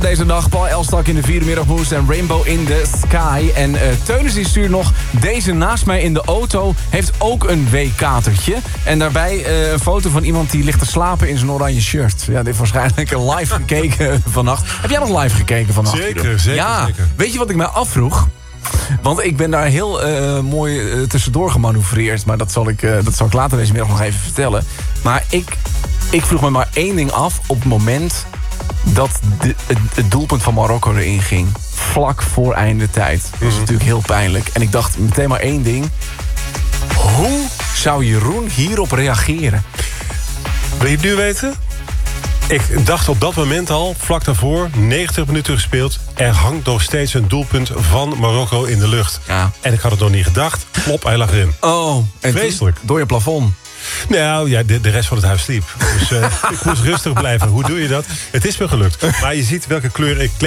Deze dag Paul Elstak in de vierde middagmoes en Rainbow in the Sky. En Teunis die stuurt nog... Deze naast mij in de auto heeft ook een W-katertje. En daarbij een foto van iemand die ligt te slapen in zijn oranje shirt. Ja, dit heeft waarschijnlijk live gekeken vannacht. Heb jij nog live gekeken vannacht? Zeker. Ja, weet je wat ik mij afvroeg? Want ik ben daar heel mooi tussendoor gemanoeuvreerd. Maar dat zal ik later deze middag nog even vertellen. Maar ik vroeg me maar één ding af op het moment... dat het doelpunt van Marokko erin ging. Vlak voor einde tijd. Dat is natuurlijk heel pijnlijk. En ik dacht meteen maar één ding. Hoe zou Jeroen hierop reageren? Wil je het nu weten? Ik dacht op dat moment al, vlak daarvoor, 90 minuten gespeeld... er hangt nog steeds een doelpunt van Marokko in de lucht. Ja. En ik had het nog niet gedacht. Plop, hij lag erin. Oh, en vreselijk. Door je plafond. Nou ja, de rest van het huis sliep. Dus ik moest rustig blijven. Hoe doe je dat? Het is me gelukt. Maar je ziet welke kleur ik